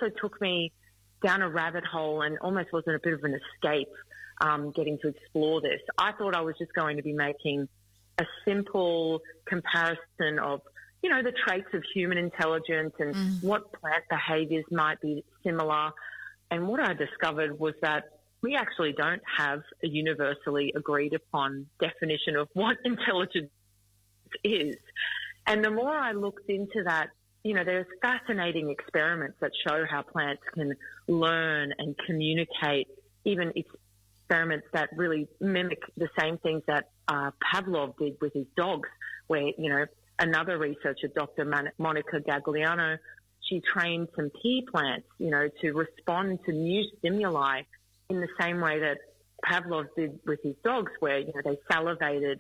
also took me down a rabbit hole and almost wasn't a bit of an escape getting to explore this. I thought I was just going to be making a simple comparison of, you know, the traits of human intelligence and what plant behaviours might be similar. And what I discovered was that we actually don't have a universally agreed upon definition of what intelligence is. And the more I looked into that, you know, there's fascinating experiments that show how plants can learn and communicate, even experiments that really mimic the same things that Pavlov did with his dogs, where, you know, another researcher, Dr. Monica Gagliano, she trained some pea plants, you know, to respond to new stimuli in the same way that Pavlov did with his dogs, where, you know, they salivated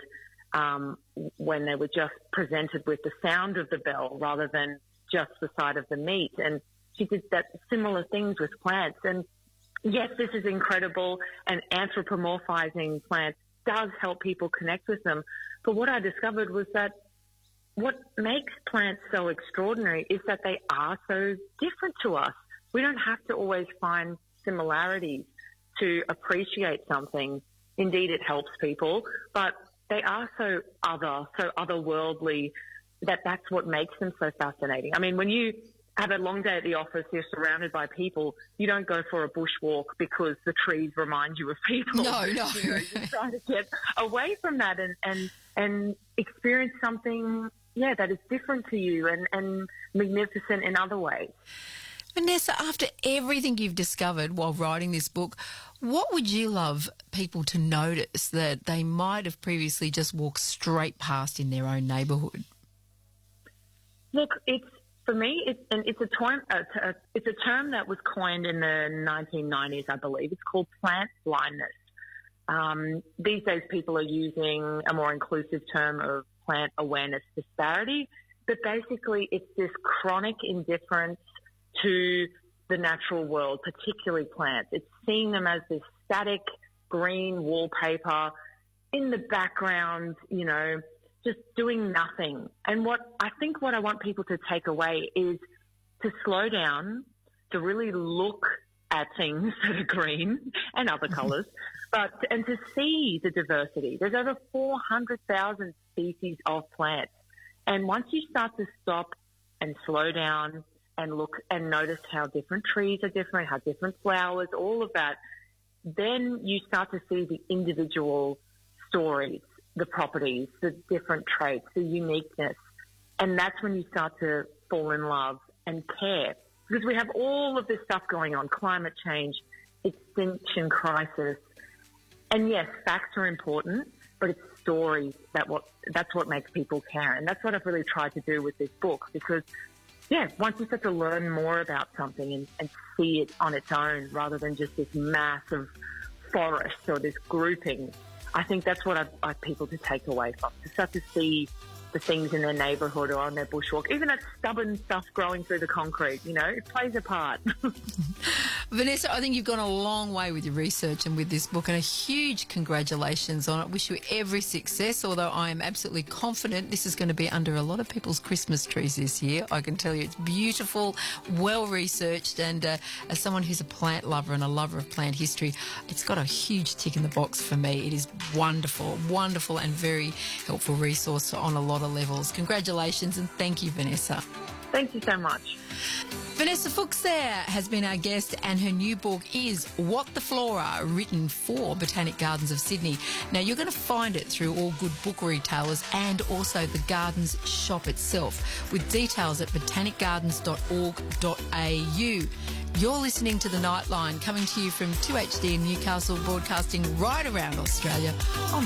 when they were just presented with the sound of the bell rather than just the sight of the meat. And she did that similar things with plants. And yes, this is incredible, and anthropomorphizing plants does help people connect with them. But what I discovered was that what makes plants so extraordinary is that they are so different to us. We don't have to always find similarities to appreciate something. Indeed, it helps people, but they are so otherworldly that's what makes them so fascinating. I mean, when you have a long day at the office, you're surrounded by people, you don't go for a bushwalk because the trees remind you of people. No. You know, you're trying to get away from that and experience something, that is different to you and magnificent in other ways. Vanessa, after everything you've discovered while writing this book, what would you love people to notice that they might have previously just walked straight past in their own neighbourhood? Look, for me, it's a term that was coined in the 1990s, I believe. It's called plant blindness. These days, people are using a more inclusive term of plant awareness disparity, but basically, it's this chronic indifference to the natural world, particularly plants. It's seeing them as this static green wallpaper in the background, you know, just doing nothing. And what I want people to take away is to slow down, to really look at things that are green and other colours, and to see the diversity. There's over 400,000 species of plants. And once you start to stop and slow down and look and notice how different trees are different, how different flowers, all of that, then you start to see the individual stories, the properties, the different traits, the uniqueness. And that's when you start to fall in love and care. Because we have all of this stuff going on, climate change, extinction crisis. And yes, facts are important, but it's stories that's what makes people care. And that's what I've really tried to do with this book, because once you start to learn more about something and see it on its own rather than just this massive forest or this grouping, I think that's what I'd like people to take away from, to start to see the things in their neighbourhood or on their bushwalk, even that stubborn stuff growing through the concrete, you know, it plays a part. Vanessa, I think you've gone a long way with your research and with this book, and a huge congratulations on it. Wish you every success, although I am absolutely confident this is going to be under a lot of people's Christmas trees this year. I can tell you it's beautiful, well-researched, and as someone who's a plant lover and a lover of plant history, it's got a huge tick in the box for me. It is wonderful and very helpful resource on a lot of levels. Congratulations, and thank you, Vanessa. Thank you so much. Vanessa Fuchs there has been our guest, and her new book is What the Flora, written for Botanic Gardens of Sydney. Now, you're going to find it through all good book retailers and also the Gardens shop itself, with details at botanicgardens.org.au. You're listening to The Nightline, coming to you from 2HD in Newcastle, broadcasting right around Australia on